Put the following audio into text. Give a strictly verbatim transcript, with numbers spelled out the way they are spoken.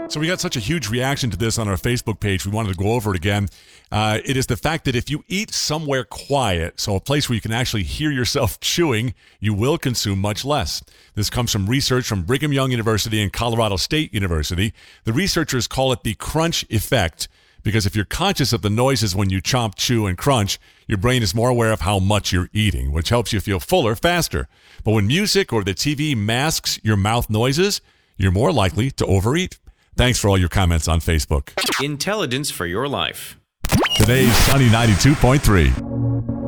So we got such a huge reaction to this on our Facebook page. We wanted to go over it again. Uh, it is the fact that if you eat somewhere quiet, so a place where you can actually hear yourself chewing, you will consume much less. This comes from research from Brigham Young University and Colorado State University. The researchers call it the crunch effect, because if you're conscious of the noises when you chomp, chew, and crunch, your brain is more aware of how much you're eating, which helps you feel fuller faster. But when music or the T V masks your mouth noises, you're more likely to overeat. Thanks for all your comments on Facebook. Intelligence for your life. Today's Sunny ninety-two point three.